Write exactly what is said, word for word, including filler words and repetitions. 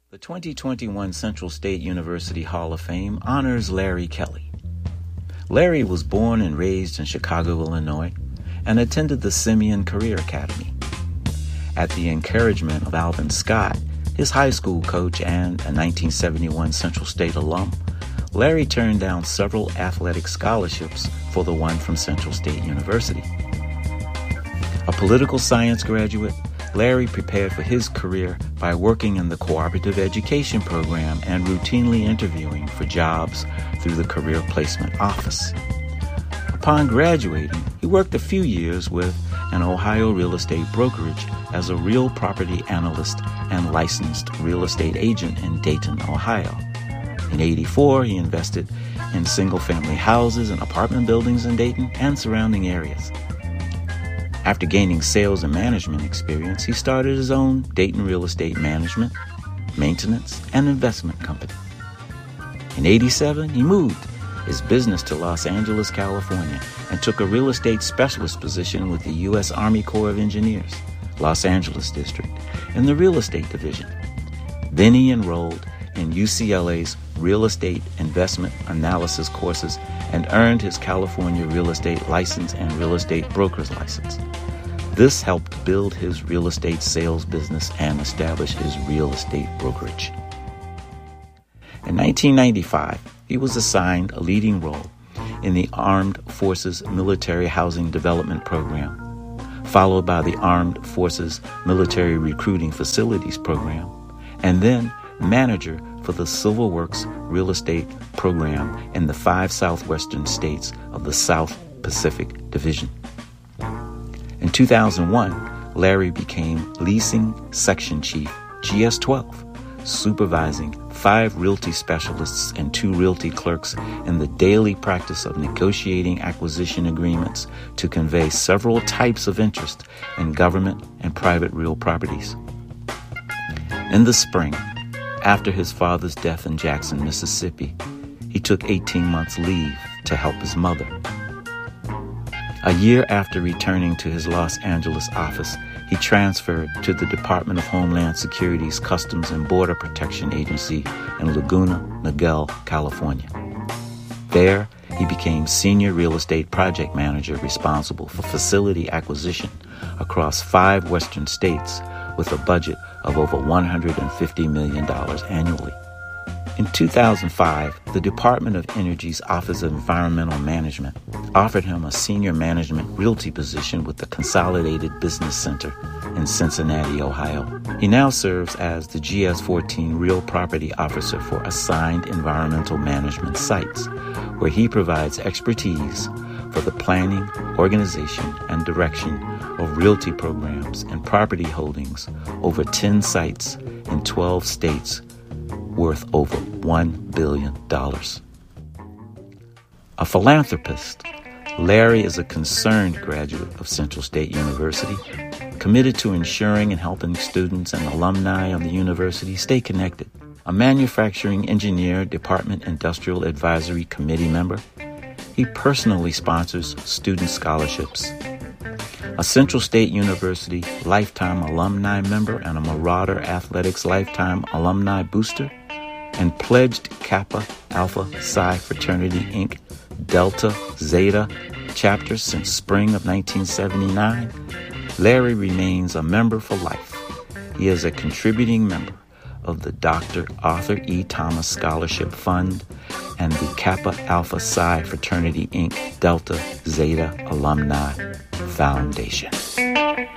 The twenty twenty-one Central State University Hall of Fame honors Larry Kelly. Larry was born and raised in Chicago, Illinois, and attended the Simeon Career Academy. At the encouragement of Alvin Scott, his high school coach and a nineteen seventy-one Central State alum, Larry turned down several athletic scholarships for the one from Central State University. A political science graduate, Larry prepared for his career by working in the cooperative education program and routinely interviewing for jobs through the Career Placement Office. Upon graduating, he worked a few years with an Ohio real estate brokerage as a real property analyst and licensed real estate agent in Dayton, Ohio. In eighty-four, he invested in single-family houses and apartment buildings in Dayton and surrounding areas. After gaining sales and management experience, he started his own Dayton real estate management, maintenance, and investment company. In eighty-seven, he moved his business to Los Angeles, California, and took a real estate specialist position with the U S Army Corps of Engineers, Los Angeles District, in the real estate division. Then he enrolled in U C L A's Real Estate Investment Analysis courses and earned his California real estate license and real estate broker's license. This helped build his real estate sales business and establish his real estate brokerage. In nineteen ninety-five, he was assigned a leading role in the Armed Forces Military Housing Development Program, followed by the Armed Forces Military Recruiting Facilities Program, and then manager for the Civil Works Real Estate Program in the five southwestern states of the South Pacific Division. In two thousand one, Larry became Leasing Section Chief, G S twelve, supervising five realty specialists and two realty clerks in the daily practice of negotiating acquisition agreements to convey several types of interest in government and private real properties. In the spring, after his father's death in Jackson, Mississippi, he took eighteen months leave to help his mother. A year after returning to his Los Angeles office, he transferred to the Department of Homeland Security's Customs and Border Protection Agency in Laguna Niguel, California. There, he became Senior Real Estate Project Manager responsible for facility acquisition across five western states with a budget of over one hundred fifty million dollars annually. In two thousand five, the Department of Energy's Office of Environmental Management offered him a senior management realty position with the Consolidated Business Center in Cincinnati, Ohio. He now serves as the G S fourteen Real Property Officer for Assigned Environmental Management Sites, where he provides expertise for the planning, organization, and direction of realty programs and property holdings over ten sites in twelve states worth over one billion dollars. A philanthropist, Larry is a concerned graduate of Central State University, committed to ensuring and helping students and alumni of the university stay connected. A manufacturing engineer department industrial advisory committee member, he personally sponsors student scholarships. A Central State University Lifetime Alumni member and a Marauder Athletics Lifetime Alumni Booster, and pledged Kappa Alpha Psi Fraternity Incorporated. Delta Zeta chapter since spring of nineteen seventy-nine, Larry remains a member for life. He is a contributing member of the Doctor Arthur E. Thomas Scholarship Fund and the Kappa Alpha Psi Fraternity Incorporated. Delta Zeta Alumni Foundation.